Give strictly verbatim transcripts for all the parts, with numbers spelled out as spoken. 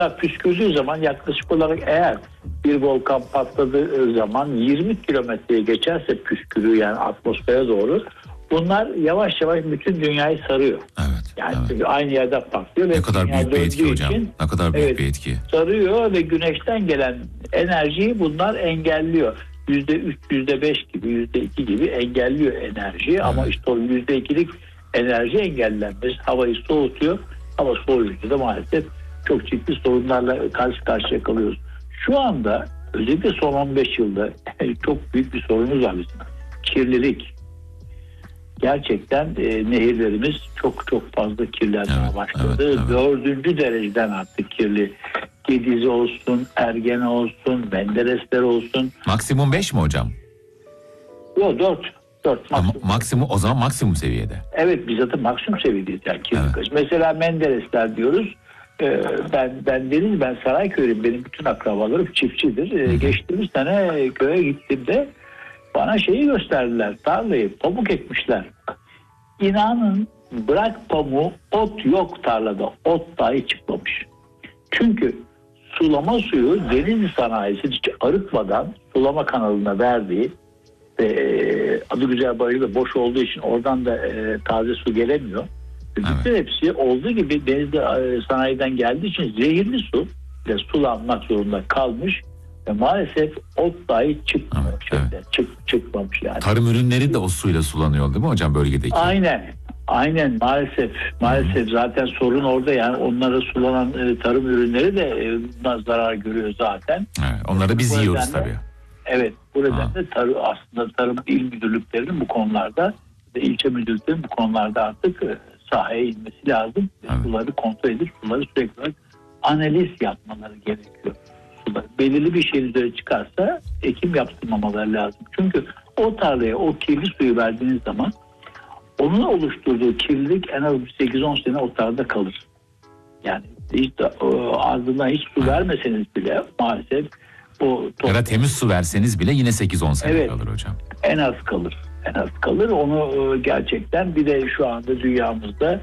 püskürdüğü zaman yaklaşık olarak eğer bir volkan patladığı zaman yirmi kilometreye geçerse püskürüğü, yani atmosfere doğru, bunlar yavaş yavaş bütün dünyayı sarıyor. Evet. Yani evet. aynı yerde patlıyor. Ne ve kadar büyük bir etki hocam. için, ne kadar büyük evet, bir etki. Sarıyor ve güneşten gelen enerjiyi bunlar engelliyor. Yüzde üç, yüzde beş gibi, yüzde iki gibi engelliyor enerjiyi. Evet. Ama işte o yüzde ikilik enerji engellenmez. Havayı soğutuyor. Hava soğuyunca da maalesef çok ciddi sorunlarla karşı karşıya kalıyoruz. Şu anda özellikle son on beş yılda çok büyük bir sorunumuz var bizim. Kirlilik. Gerçekten e, nehirlerimiz çok çok fazla kirlenmeye evet, başladı. Evet, evet. Dördüncü dereceden artık kirli. Gediz olsun, Ergene olsun, Menderesler olsun. Maksimum beş mi hocam? Yok, dört. dört maksimum. maksimum o zaman maksimum seviyede. Evet, biz zaten maksimum seviyedeyiz yani kirlilik. Evet. Mesela Menderesler diyoruz. Ee, ben ben deniz ben Sarayköy'üm, benim bütün akrabalarım çiftçidir. Ee, geçtiğimiz sene köye gittiğimde bana şeyi gösterdiler, tarlayı pamuk ekmişler. İnanın, bırak pamuğu, ot yok tarlada, ot dahi çıkmamış. Çünkü sulama suyu deniz sanayisi hiç arıtmadan sulama kanalına verdiği, e, adı güzel barajı da boş olduğu için oradan da e, taze su gelemiyor. Evet. Bütün hepsi olduğu gibi denizde e, sanayiden geldiği için zehirli su ve sulanmak zorunda kalmış ve maalesef ot dahi çıkmamış. Evet, evet. Çık, çıkmamış yani. Tarım ürünleri de o suyla sulanıyor değil mi hocam bölgedeki? Aynen. Aynen maalesef. Maalesef hmm. zaten sorun orada, yani onlara sulanan e, tarım ürünleri de e, bundan zarar görüyor zaten. Evet, onları biz bu yiyoruz nedenle, tabii. Evet. Bu nedenle tarı, aslında tarım il müdürlüklerinin bu konularda ve ilçe müdürlüklerinin bu konularda artık e, sahaya inmesi lazım. Evet. Suları kontrol edip suları sürekli olarak analiz yapmaları gerekiyor. Suları belirli bir şeyin üzerine çıkarsa ekim yaptırmamaları lazım. Çünkü o tarlaya o kirli suyu verdiğiniz zaman onun oluşturduğu kirlilik en az sekiz on sene o tarlada kalır. Yani hiç de, o, ardından hiç su vermeseniz bile maalesef o... Ya da temiz su verseniz bile yine sekiz on sene evet, kalır hocam. En az kalır. En az kalır. Onu gerçekten, bir de şu anda dünyamızda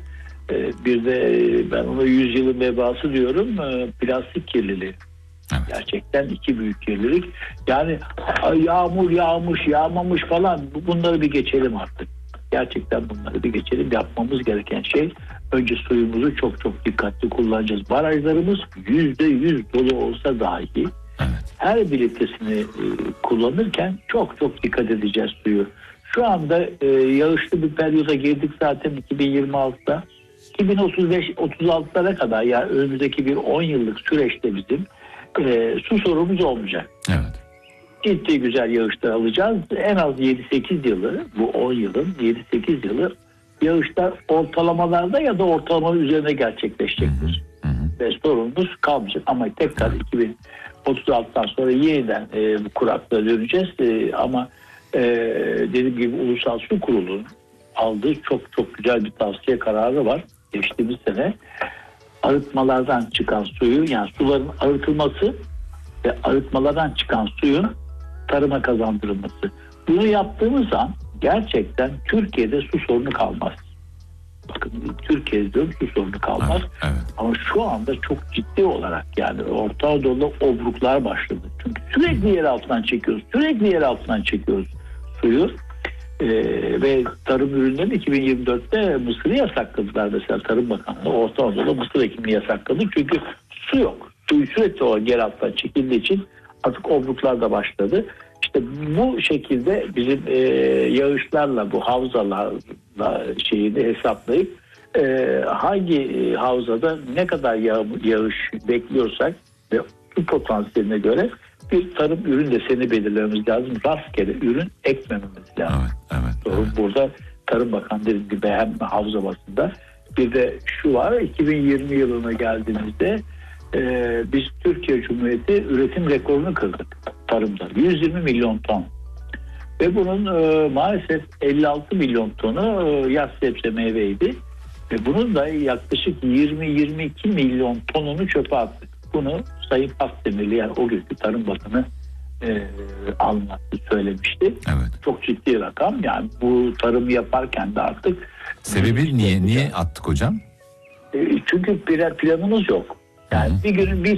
bir de ben ona yüzyılın vebası diyorum, plastik kirliliği. Evet. Gerçekten iki büyük kirlilik. Yani yağmur yağmış, yağmamış falan, bunları bir geçelim artık. Gerçekten bunları bir geçelim. Yapmamız gereken şey, önce suyumuzu çok çok dikkatli kullanacağız. Barajlarımız yüzde yüz dolu olsa dahi evet, her bir litresini e, kullanırken çok çok dikkat edeceğiz suyu. Şu anda e, yağışlı bir periyoda girdik zaten iki bin yirmi altıda. iki bin otuz beş otuz altılara kadar, yani önümüzdeki bir on yıllık süreçte bizim e, su sorunumuz olmayacak. Evet. Ciddi güzel yağışlar alacağız. En az yedi sekiz yılı, bu on yılın yedi sekiz yılı yağışlar ortalamalarda ya da ortalama üzerine gerçekleşecektir. Hı hı. Ve sorunumuz kalmayacak. Ama tekrar iki bin otuz altıdan sonra yeniden e, bu kuraklığa döneceğiz. E, ama e, dediğim gibi Ulusal Su Kurulu'nun aldığı çok çok güzel bir tavsiye kararı var. Geçtiğimiz sene arıtmalardan çıkan suyu, yani suların arıtılması ve arıtmalardan çıkan suyun tarıma kazandırılması. Bunu yaptığımız an gerçekten Türkiye'de su sorunu kalmaz. Bakın, Türkiye'de diyorum, su sorunu kalmaz. Evet, evet. Ama şu anda çok ciddi olarak, yani Orta Anadolu'da obruklar başladı. Çünkü sürekli yer altından çekiyoruz. Sürekli yer altından çekiyoruz suyu. Ee, ve tarım ürünleri iki bin yirmi dörtte mısırı yasakladılar mesela, Tarım Bakanlığı Orta Anadolu'da mısır ekimini yasakladı. Çünkü su yok. Suyu sürekli o yer altından çekildiği için artık obruklar da başladı. İşte bu şekilde bizim e, yağışlarla, bu havzalarla şeyini hesaplayıp e, hangi e, havzada ne kadar yağ, yağış bekliyorsak ve su potansiyeline göre bir tarım ürün deseni belirlememiz lazım. Rastgele ürün ekmememiz lazım. Evet, evet, Doğru. evet. Burada Tarım Bakanı dediğim gibi hem havza basında, bir de şu var, iki bin yirmi yılına geldiğimizde e, biz Türkiye Cumhuriyeti üretim rekorunu kırdık tarımda. yüz yirmi milyon ton. Ve bunun e, maalesef elli altı milyon tonu e, yaz sebze meyveydi. Ve bunun da yaklaşık yirmi yirmi iki milyon tonunu çöpe attık. Bunu Sayın Pakdemirli, yani o günkü Tarım Bakanı e, anlattı, söylemişti. Evet. Çok ciddi rakam. Yani bu tarımı yaparken de artık... Sebebi niye niye attık hocam? E, çünkü planımız yok. Yani Hı hı. bir günün bir